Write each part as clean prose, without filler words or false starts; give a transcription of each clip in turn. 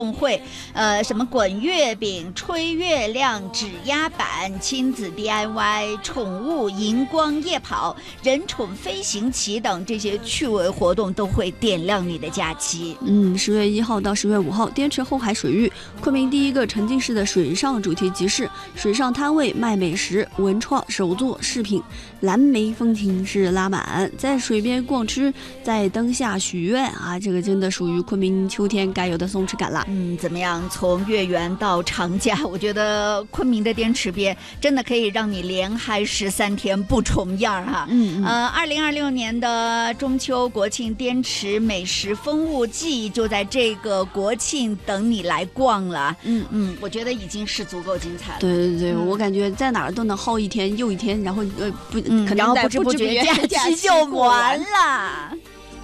会，什么滚月饼、吹月亮、指压板、亲子 DIY、宠物荧光夜跑、人宠飞行棋等这些趣味活动都会点亮你的假期。 10月1号到10月5号，滇池后海水域，昆明第一个沉浸式的水上主题集市，水上摊位卖美食、文创、手作饰品，蓝莓风情是拉满，在水边逛吃，在灯下许愿啊，这个真的属于昆明秋天该有的松弛感啦。 怎么样？从月圆到长假，我觉得昆明的滇池边真的可以让你连嗨13天不重样哈。2026年的中秋国庆滇池美食风物季就在这个国庆等你来逛了。我觉得已经是足够精彩了。 对，我感觉在哪儿都能耗一天又一天，然后然后不知不觉假期就完了。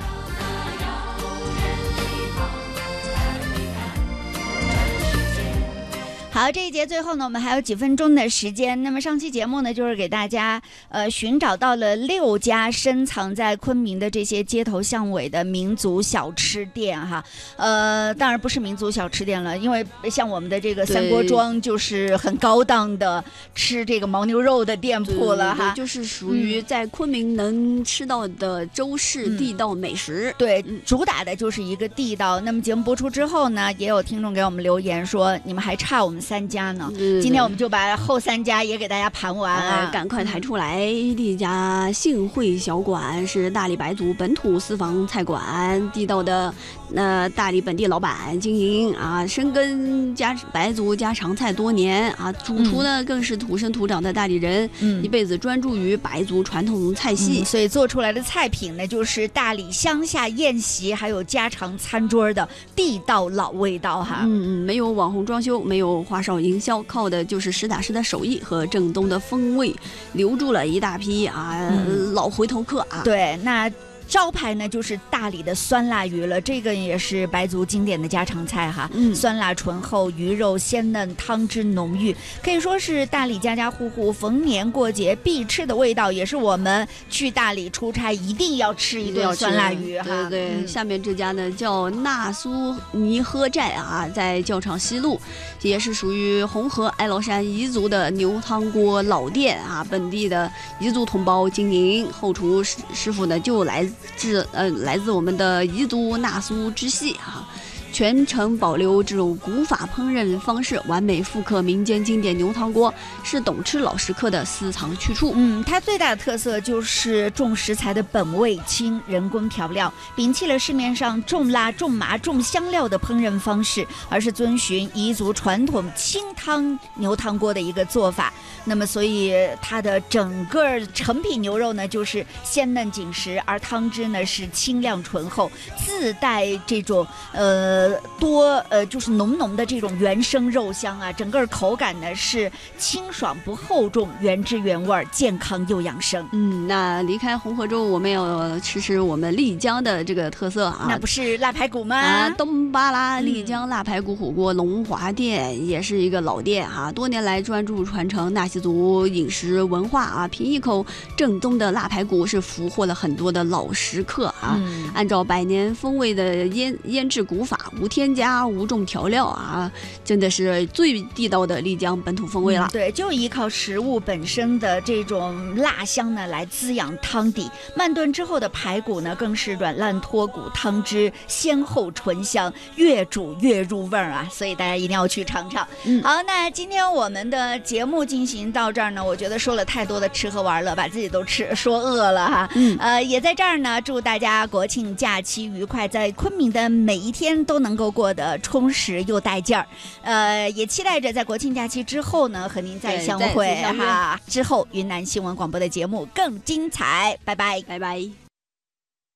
好，这一节最后呢，我们还有几分钟的时间。那么上期节目呢，就是给大家寻找到了6家深藏在昆明的这些街头巷尾的民族小吃店哈。当然不是民族小吃店了，因为像我们的这个三锅庄就是很高档的吃这个牦牛肉的店铺了哈。 就是属于在昆明能吃到的周氏地道美食。 对，主打的就是一个地道。那么节目播出之后呢，也有听众给我们留言说，你们还差我们3家呢。今天我们就把后3家也给大家盘完啊， 赶快抬出来。第一家幸会小馆是大理白族本土私房菜馆，地道的大理本地老板经营啊，深耕白族家常菜多年啊，主厨呢更是土生土长的大理人，一辈子专注于白族传统菜系， 所以做出来的菜品呢，就是大理乡下宴席还有家常餐桌的地道老味道哈。 没有网红装修，没有花哨营销，靠的就是实打实的手艺和正宗的风味，留住了一大批老回头客啊。 对，那招牌呢就是大理的酸辣鱼了，这个也是白族经典的家常菜哈。酸辣醇厚，鱼肉鲜嫩，汤汁浓郁，可以说是大理家家户户逢年过节必吃的味道，也是我们去大理出差一定要吃一顿酸辣鱼哈。 对，下面这家呢叫纳苏尼呵寨啊，在教场西路，也是属于红河哀牢山彝族的牛汤锅老店啊，本地的彝族同胞经营，后厨师傅呢就来自我们的彝族纳苏支系啊，全程保留这种古法烹饪方式，完美复刻民间经典牛汤锅，是懂吃老食客的私藏去处。 它最大的特色就是重食材的本味轻，人工调料，摒弃了市面上重辣、重麻、重香料的烹饪方式，而是遵循彝族传统清汤牛汤锅的一个做法。那么所以它的整个成品牛肉呢就是鲜嫩紧实，而汤汁呢是清亮醇厚，自带这种就是浓浓的这种原生肉香啊，整个口感呢是清爽不厚重，原汁原味，健康又养生。 那离开红河州，我们要吃我们丽江的这个特色啊， 那不是腊排骨吗？ 东巴拉丽江腊排骨火锅龙华店也是一个老店啊，多年来专注传承纳西族饮食文化啊，品一口正宗的腊排骨是俘获了很多的老食客啊。按照100年风味的腌制古法，无添加无重调料啊，真的是最地道的丽江本土风味了。 对，就依靠食物本身的这种辣香呢来滋养汤底，慢炖之后的排骨呢更是软烂脱骨，汤汁鲜厚醇香，越煮越入味儿啊，所以大家一定要去尝尝。好，那今天我们的节目进行到这儿呢，我觉得说了太多的吃喝玩乐，把自己都说饿了哈。也在这儿呢，祝大家国庆假期愉快，在昆明的每一天都能够过得充实又带劲儿。也期待着在国庆假期之后呢，和您再相会哈。之后云南新闻广播的节目更精彩，拜拜， 拜拜。